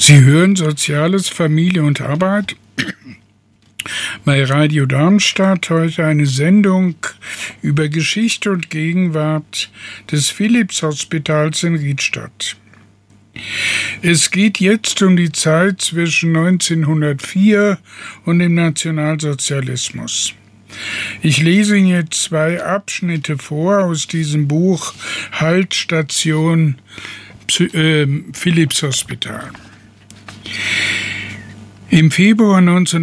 Sie hören Soziales, Familie und Arbeit bei Radio Darmstadt. Heute eine Sendung über Geschichte und Gegenwart des Philipshospitals in Riedstadt. Es geht jetzt um die Zeit zwischen 1904 und dem Nationalsozialismus. Ich lese Ihnen jetzt 2 Abschnitte vor aus diesem Buch Haltstation Philipshospital. Im Februar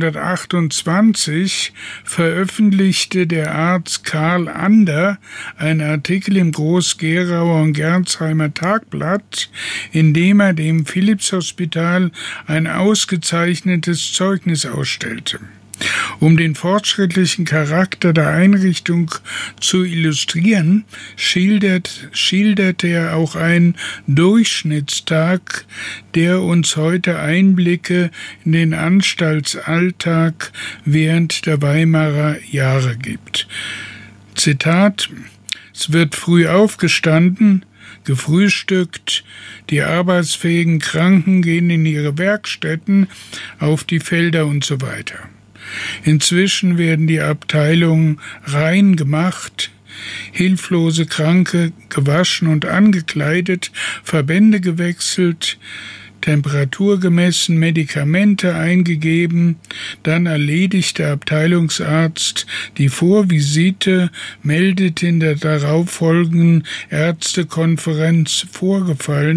1928 veröffentlichte der Arzt Karl Ander einen Artikel im Groß-Gerauer und Gerresheimer Tagblatt, in dem er dem Philipshospital ein ausgezeichnetes Zeugnis ausstellte. Um den fortschrittlichen Charakter der Einrichtung zu illustrieren, schilderte er auch einen Durchschnittstag, der uns heute Einblicke in den Anstaltsalltag während der Weimarer Jahre gibt. Zitat: Es wird früh aufgestanden, gefrühstückt, die arbeitsfähigen Kranken gehen in ihre Werkstätten, auf die Felder und so weiter. Inzwischen werden die Abteilungen rein gemacht, hilflose Kranke gewaschen und angekleidet, Verbände gewechselt, Temperatur gemessen, Medikamente eingegeben, dann erledigt der Abteilungsarzt die Vorvisite, meldet in der darauffolgenden Ärztekonferenz vorgefallen